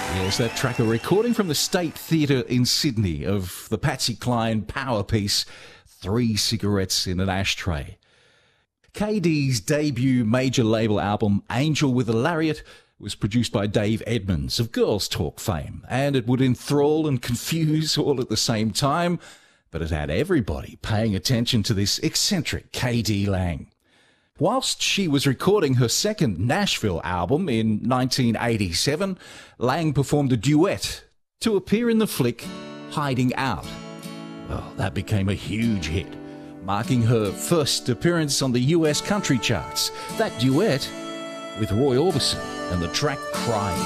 Yes, that track, a recording from the State Theatre in Sydney of the Patsy Cline power piece, 3 Cigarettes in an Ashtray. KD's debut major label album, Angel with a Lariat, was produced by Dave Edmunds of Girls Talk fame, and it would enthrall and confuse all at the same time, but it had everybody paying attention to this eccentric KD Lang. Whilst she was recording her second Nashville album in 1987, Lang performed a duet to appear in the flick Hiding Out. Well, that became a huge hit, marking her first appearance on the US country charts. That duet with Roy Orbison and the track Crying.